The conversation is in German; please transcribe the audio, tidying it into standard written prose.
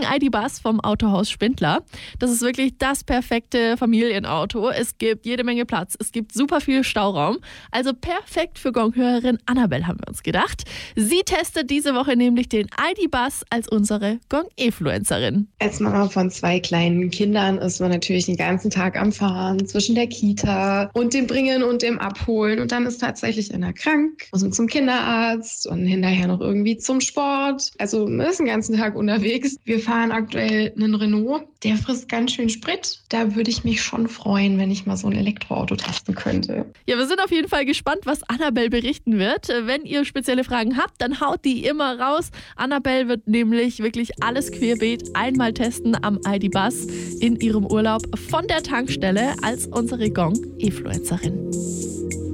ID.Buzz vom Autohaus Spindler. Das ist wirklich das perfekte Familienauto. Es gibt jede Menge Platz, es gibt super viel Stauraum. Also perfekt für Gong-Hörerin Annabelle, haben wir uns gedacht. Sie testet diese Woche nämlich den ID.Buzz als unsere Gong-Influencerin. Als Mama von 2 kleinen Kindern ist man natürlich den ganzen Tag am Fahren zwischen der Kita und dem Bringen und dem Abholen. Und dann ist tatsächlich einer krank, muss man zum Kinderarzt und hinterher noch irgendwie zum Sport. Also man ist den ganzen Tag unterwegs. Wir fahren aktuell einen Renault, der frisst ganz schön Sprit. Da würde ich mich schon freuen, wenn ich mal so ein Elektroauto testen könnte. Ja, wir sind auf jeden Fall gespannt, was Annabelle berichten wird. Wenn ihr spezielle Fragen habt, dann haut die immer raus. Annabelle wird nämlich wirklich alles querbeet einmal testen am ID.Buzz in ihrem Urlaub von der Tankstelle als unsere Gong-Influencerin.